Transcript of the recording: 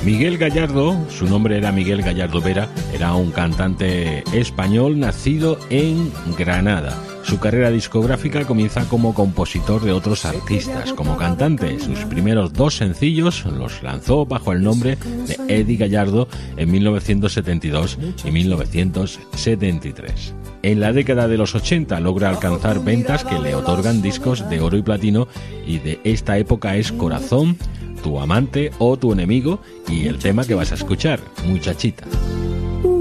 Miguel Gallardo, su nombre era Miguel Gallardo Vera, era un cantante español nacido en Granada. Su carrera discográfica comienza como compositor de otros artistas. Como cantante, sus primeros 2 sencillos los lanzó bajo el nombre de Eddie Gallardo en 1972 y 1973. En la década de los 80 logra alcanzar ventas que le otorgan discos de oro y platino, y de esta época es Corazón, Tu amante o Tu enemigo y el tema que vas a escuchar, Muchachita.